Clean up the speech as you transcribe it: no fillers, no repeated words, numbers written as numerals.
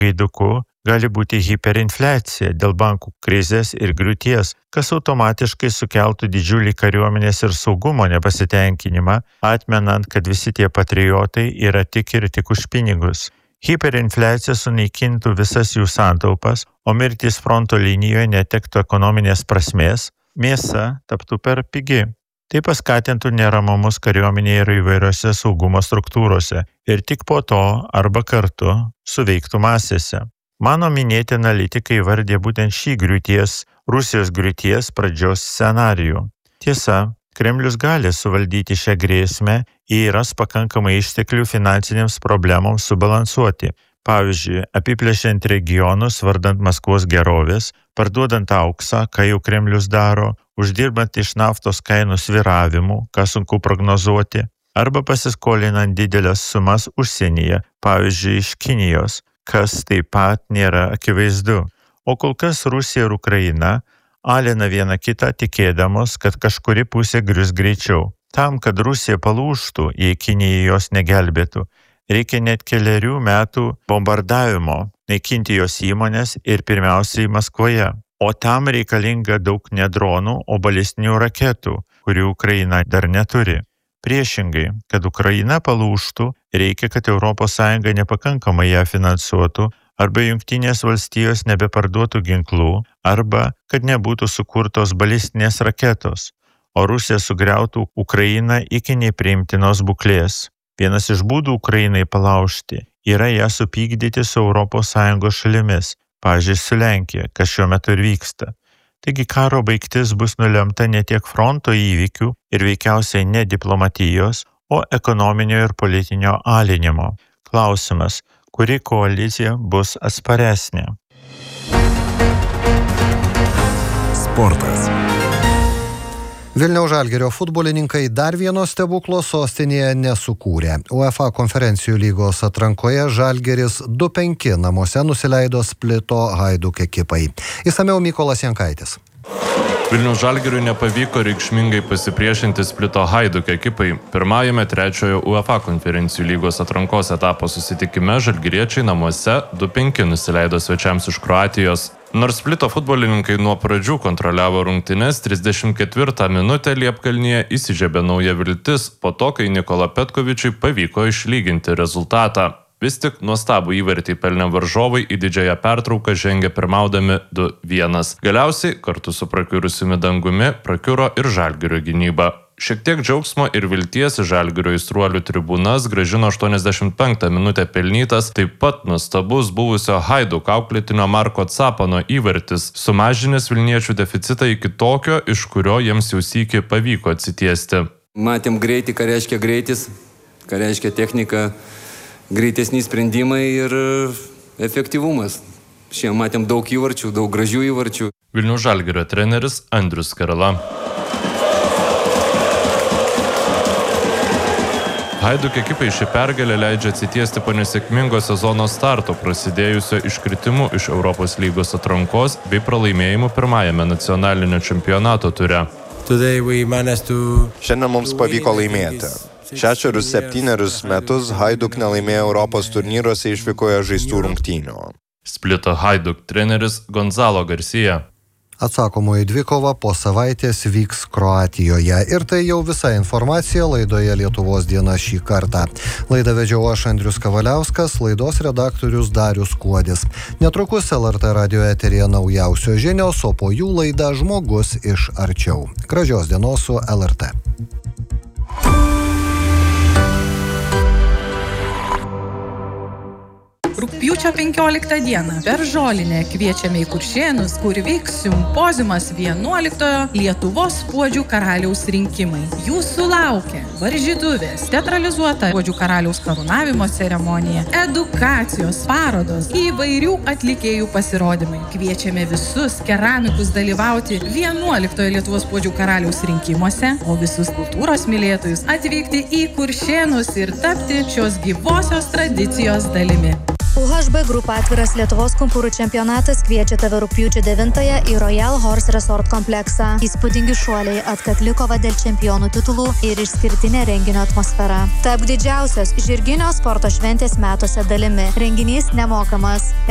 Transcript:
gaiduku gali būti hiperinfliacija dėl bankų krizės ir griūties, kas automatiškai sukeltų didžiulį kariuomenės ir saugumo nepasitenkinimą, atmenant, kad visi tie patriotai yra tik ir tik už pinigus. Hiperinfliacija sunaikintų visas jų santaupas, o mirtis fronto linijoje netektų ekonominės prasmės, mėsa taptų per pigi. Tai paskatintų neramumus kariuomenėje ir įvairiose saugumo struktūrose ir tik po to arba kartu suveiktų masėse. Mano minėti analitikai įvardė būtent šį Rusijos griūties pradžios scenarijų. Tiesa, Kremlius gali suvaldyti šią grėsmę, jei ras pakankamai išteklių finansinėms problemoms subalansuoti. Pavyzdžiui, apiplėšiant regionus vardant Maskvos gerovės, parduodant auksą, ką jau Kremlius daro, uždirbant iš naftos kainų svyravimų, ką sunku prognozuoti, arba pasiskolinant didelės sumas užsienyje, pavyzdžiui, iš Kinijos, kas taip pat nėra akivaizdu. O kol kas Rusija ir Ukraina alina viena kitą tikėdamos, kad kažkuri pusė grius greičiau. Tam, kad Rusija palūžtų, jei Kinija jos negelbėtų, reikia net 4 metų bombardavimo, naikinti jos įmonės ir pirmiausiai Maskvoje. O tam reikalinga daug ne dronų, o balistinių raketų, kurių Ukraina dar neturi. Priešingai, kad Ukraina palūžtų, reikia, kad ES nepakankamai ją finansuotų, arba Jungtinės valstijos nebeparduotų ginklų, arba kad nebūtų sukurtos balistinės raketos, o Rusija sugriautų Ukrainą iki nepriimtinos būklės. Vienas iš būdų Ukrainai palaužti yra ją supykdyti su ES šalimis, pavyzdžiui, su Lenkija, kas šiuo metu ir vyksta. Taigi karo baigtis bus nulemta ne tiek fronto įvykių ir veikiausiai ne diplomatijos, o ekonominio ir politinio alinimo. Klausimas, kuri koalicija bus atsparesnė? Sportas. Vilniaus Žalgirio futbolininkai dar vieno stebuklo sostinėje nesukūrė. UEFA konferencijų lygos atrankoje Žalgiris 2-5 namuose nusileido Splito Hajduk ekipai. Išsamiau Mykolas Jankaitis. Vilniaus Žalgiriui nepavyko reikšmingai pasipriešinti Splito Hajduk ekipai. Pirmajame 3 UEFA konferencijų lygos atrankos etapo susitikime žalgiriečiai namuose 2-5 nusileido svečiams iš Kroatijos. Nors Splito futbolininkai nuo pradžių kontroliavo rungtynes, 34 minutę Liepkalnyje įsižiebė nauja viltis, po to, kai Nikola Petkovičiui pavyko išlyginti rezultatą. Vis tik nuostabų įvartį pelnė varžovai į didžiąją pertrauką žengė pirmaudami 2-1. Galiausiai, kartu su prakiurusiumi dangumi, prakiuro ir Žalgirio gynyba. Šiek tiek džiaugsmo ir vilties Žalgirio aistruolių tribūnas grąžino 85 minutę pelnytas, taip pat nuostabus buvusio Hajduk auklėtinio Marko Capano įvartis, sumažinęs vilniečių deficitą iki tokio, iš kurio jiems jau sykį pavyko atsitiesti. Matėm greitį, ką reiškia greitis, ką reiškia technika, greitesni sprendimai ir efektyvumas. Šiandien matėm daug įvarčių, daug gražių įvarčių. Vilniaus Žalgirio treneris Andrius Karala. Hajduk ekipai ši pergalė leidžia atsitiesti po nesėkmingo sezono starto, prasidėjusio iškritimu iš Europos lygos atrankos bei pralaimėjimu pirmajame nacionalinio čempionato ture. Šiandien mums pavyko laimėti. 6-7 metus Hajduk nelaimėjo Europos turnyruose išvykoje žaistų rungtynių. Splito Hajduk treneris Gonzalo Garcia. Atsakomoji dvikova po savaitės vyks Kroatijoje. Ir tai jau visa informacija laidoje Lietuvos diena šį kartą. Laidą vedžiau aš Andrius Kavaliauskas, laidos redaktorius Darius Kuodis. Netrukus LRT radio eteryje naujausios žinios, o po jų laida Žmogus iš arčiau. Gražios dienos su LRT. Rugpjūčio 15 dieną per Žolinę kviečiame į Kuršėnus, kur vyks simpoziumas 11-ojo Lietuvos puodžių karaliaus rinkimai. Jūsų laukia varžytuvės, teatralizuota puodžių karaliaus karūnavimo ceremonija, edukacijos, parodos, įvairių atlikėjų pasirodymai. Kviečiame visus keramikus dalyvauti 11-ojo Lietuvos puodžių karaliaus rinkimuose, o visus kultūros mylėtojus atvykti į Kuršėnus ir tapti šios gyvosios tradicijos dalimi. UHB Group atviras Lietuvos kumpūrų čempionatas kviečia tave rugpjūčio 9-ąją į Royal Horse Resort kompleksą. Įspūdingi šuoliai, atkakli kova dėl čempionų titulų ir išskirtinė renginio atmosfera. Tapk didžiausios žirginio sporto šventės metuose dalimi. Renginys nemokamas.